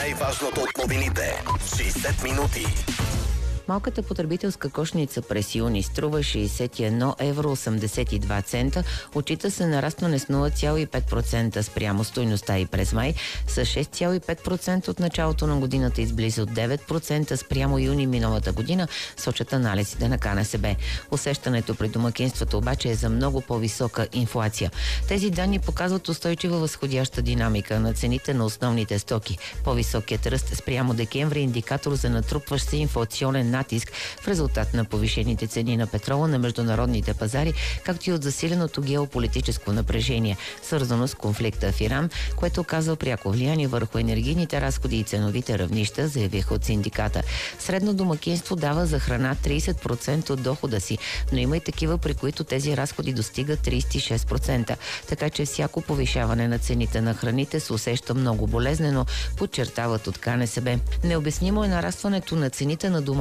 Най-важното от новините. 60 минути. Малката потребителска кошница през юни струва 61 евро 82 цента. Отчита се нарастване с 0,5% спрямо стойността и през май, с 6,5% от началото на годината и с близо 9% спрямо юни миналата година, сочат анализите на КНСБ. Усещането при домакинствата обаче е за много по-висока инфлация. Тези данни показват устойчива възходяща динамика на цените на основните стоки. По-високият ръст спрямо декември е индикатор за натрупващ се инфлационен натиск в резултат на повишените цени на петрола на международните пазари, както и от засиленото геополитическо напрежение, свързано с конфликта в Иран, което оказва пряко влияние върху енергийните разходи и ценовите равнища, заявиха от синдиката. Средно домакинство дава за храна 30% от дохода си, но има и такива, при които тези разходи достигат 36%. Така че всяко повишаване на цените на храните се усеща много болезнено, подчертават от КНСБ. Необяснимо е нарастването на цените на